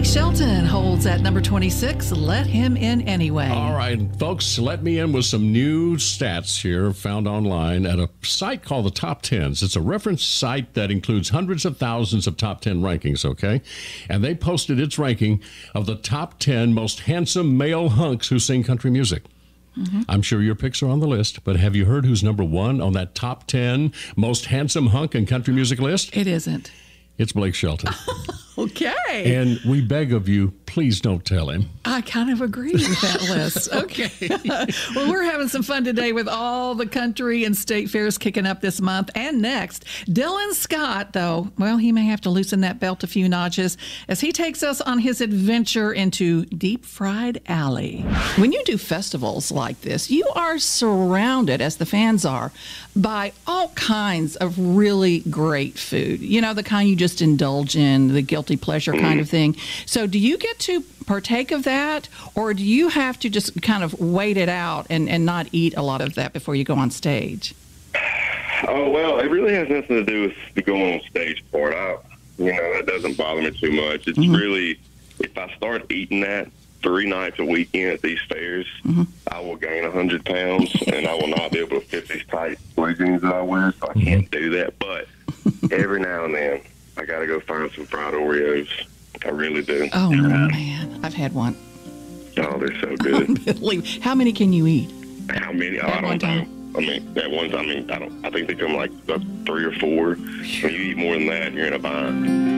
Blake Shelton holds at number 26. Let him in anyway. All right, folks, let me in with some new stats here found online at a site called the Top Tens. It's a reference site that includes hundreds of thousands of top 10 rankings, okay? And they posted its ranking of the top 10 most handsome male hunks who sing country music. Mm-hmm. I'm sure your picks are on the list, but have you heard who's number one on that top 10 most handsome hunk in country music list? It isn't. It's Blake Shelton. Okay. And we beg of you, please don't tell him. I kind of agree with that list. Okay. Well, we're having some fun today with all the country and state fairs kicking up this month and next. Dylan Scott, though, well, he may have to loosen that belt a few notches as he takes us on his adventure into Deep Fried Alley. When you do festivals like this, you are surrounded, as the fans are, by all kinds of really great food. You know, the kind you just indulge in, the guilty pleasure kind of thing. So do you get to partake of that, or do you have to just kind of wait it out and not eat a lot of that before you go on stage? Oh, well, it really has nothing to do with the going on stage part. That doesn't bother me too much. It's really, if I start eating that 3 nights a weekend at these fairs, I will gain 100 pounds, and I will not be able to fit these tight blue jeans that I wear, so I can't do that. But every now and then, I got to go find some fried Oreos. I really do. Oh, man. I've had one. Oh, they're so good. How many can you eat? How many? I don't know. At one time, I think they come like 3 or 4. When you eat more than that, you're in a bind.